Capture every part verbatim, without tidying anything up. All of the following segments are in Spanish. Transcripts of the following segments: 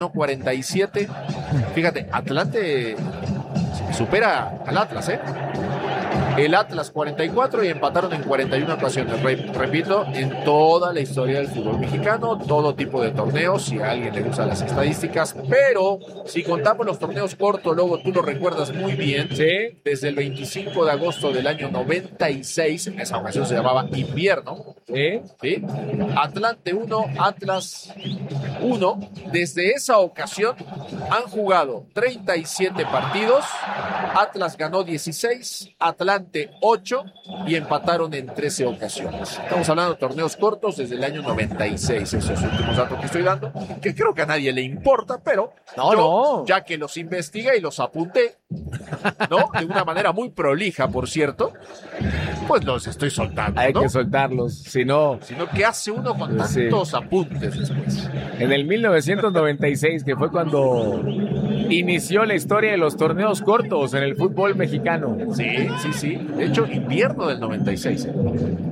cuarenta y siete. Fíjate, Atlante supera al Atlas, ¿eh? El Atlas cuarenta y cuatro y empataron en cuarenta y una ocasiones. Re- repito, en toda la historia del fútbol mexicano, todo tipo de torneos, si a alguien le gustan las estadísticas, pero si contamos los torneos cortos, luego tú lo recuerdas muy bien, Sí. desde el veinticinco de agosto del año noventa y seis, en esa ocasión se llamaba invierno, Sí. ¿sí? Atlante uno, Atlas uno. Desde esa ocasión han jugado treinta y siete partidos, Atlas ganó dieciséis, Atlante ocho y empataron en trece ocasiones. Estamos hablando de torneos cortos desde el año noventa y seis, esos últimos datos que estoy dando, que creo que a nadie le importa, pero No, yo, no. ya que los investigué y los apunté, ¿no? De una manera muy prolija, por cierto, pues los estoy soltando, Hay ¿no? que soltarlos, si no, Sino que hace uno con Sí. tantos apuntes después. en el mil novecientos noventa y seis, que fue cuando inició la historia de los torneos cortos en el fútbol mexicano. Sí, sí, sí. De hecho, invierno del noventa y seis. ¿eh?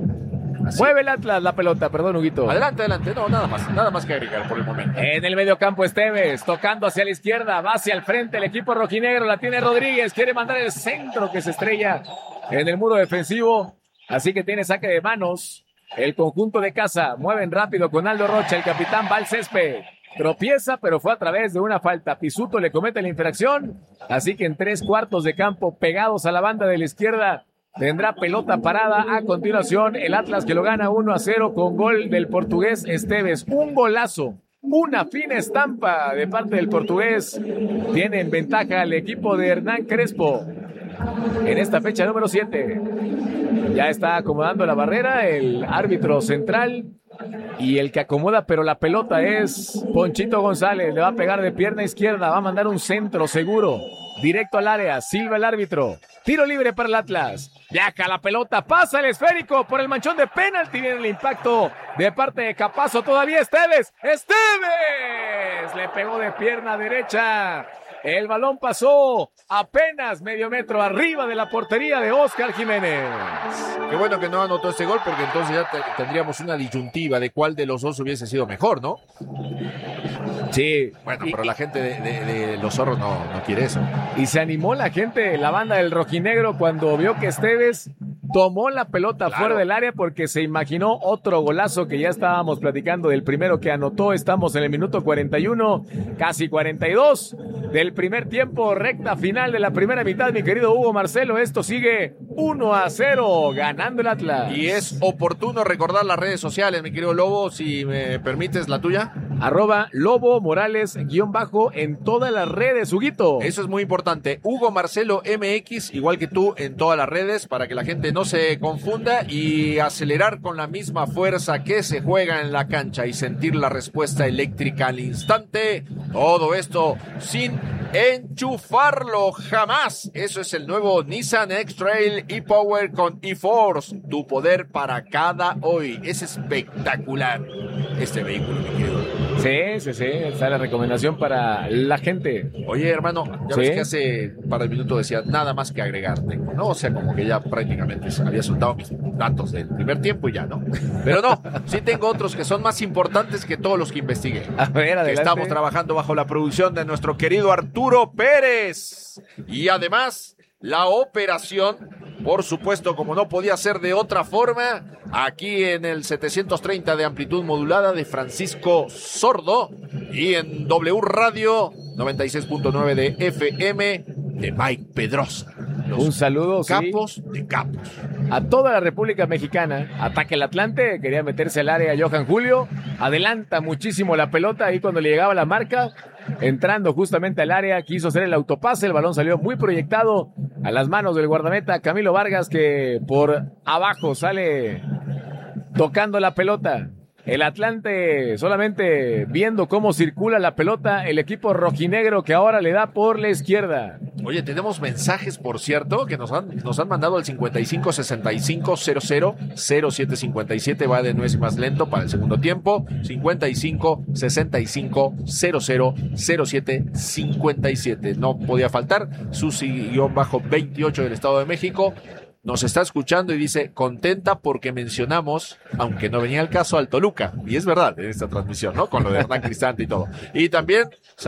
Así. Mueve el Atlas la pelota, perdón, Huguito. Adelante, adelante. No, nada más. Nada más que agregar por el momento. En el mediocampo Esteves, tocando hacia la izquierda, va hacia el frente el equipo rojinegro, la tiene Rodríguez, quiere mandar el centro que se estrella en el muro defensivo, así que tiene saque de manos. El conjunto de casa, mueven rápido con Aldo Rocha, el capitán va al césped. Tropieza, pero fue a través de una falta. Pisuto le comete la infracción, así que en tres cuartos de campo pegados a la banda de la izquierda tendrá pelota parada. A continuación, el Atlas que lo gana uno a cero con gol del portugués Esteves. Un golazo, una fina estampa de parte del portugués. Tiene en ventaja al equipo de Hernán Crespo en esta fecha número siete. Ya está acomodando la barrera el árbitro central. Y el que acomoda, pero la pelota es Ponchito González. Le va a pegar de pierna izquierda. Va a mandar un centro seguro. Directo al área. Silva el árbitro. Tiro libre para el Atlas. Viaja la pelota. Pasa el esférico por el manchón de penalti. Viene el impacto de parte de Capazo. Todavía Esteves. ¡Esteves! Le pegó de pierna derecha. El balón pasó apenas medio metro arriba de la portería de Óscar Jiménez. Qué bueno que no anotó este gol, porque entonces ya te- tendríamos una disyuntiva de cuál de los dos hubiese sido mejor, ¿no? Sí. Bueno, Y- pero la gente de, de- de los zorros no, no quiere eso. Y se animó la gente, la banda del rojinegro, cuando vio que Esteves tomó la pelota Claro. fuera del área porque se imaginó otro golazo que ya estábamos platicando del primero que anotó. Estamos en el minuto cuarenta y uno, casi cuarenta y dos del primer tiempo, recta final de la primera mitad, mi querido Hugo Marcelo. Esto sigue uno a cero, ganando el Atlas. Y es oportuno recordar las redes sociales, mi querido Lobo, si me permites la tuya. Arroba Lobo Morales guión bajo en todas las redes, Huguito. Eso es muy importante. Hugo Marcelo M X, igual que tú, en todas las redes, para que la gente no se confunda y acelerar con la misma fuerza que se juega en la cancha y sentir la respuesta eléctrica al instante. Todo esto sin enchufarlo jamás. Eso es el nuevo Nissan X-Trail e-Power con e-Force. Tu poder para cada hoy. Es espectacular este vehículo, mi querido. Sí, sí, sí, está la recomendación para la gente. Oye, hermano, ya ¿Sí? ves que hace para el minuto decía nada más que agregar tengo, ¿no? O sea, como que ya prácticamente había soltado mis datos del primer tiempo y ya, ¿no? Pero no, sí tengo otros que son más importantes que todos los que investigué. A ver, Que adelante. estamos trabajando bajo la producción de nuestro querido Arturo Pérez. Y además, la operación, por supuesto, como no podía ser de otra forma, aquí en el setecientos treinta de amplitud modulada de Francisco Sordo y en W Radio noventa y seis punto nueve de F M de Mike Pedrosa. Los Un saludo, sí, capos de capos. a toda la República Mexicana. Ataque el Atlante, quería meterse al área Johan Julio. Adelanta muchísimo la pelota ahí cuando le llegaba la marca. Entrando justamente al área, quiso hacer el autopase. El balón salió muy proyectado a las manos del guardameta Camilo Vargas, que por abajo sale tocando la pelota. El Atlante solamente viendo cómo circula la pelota, el equipo rojinegro que ahora le da por la izquierda. Oye, tenemos mensajes, por cierto, que nos han, nos han mandado al cincuenta y cinco sesenta y cinco cero cero cero siete cincuenta y siete, va de nuez y más lento para el segundo tiempo, cincuenta y cinco sesenta y cinco cero cero cero siete cincuenta y siete. No podía faltar, Susi-veintiocho del Estado de México. Nos está escuchando y dice, contenta porque mencionamos, aunque no venía el caso, al Toluca. Y es verdad, en esta transmisión, ¿no? Con lo de Hernán Cristante y todo. Y también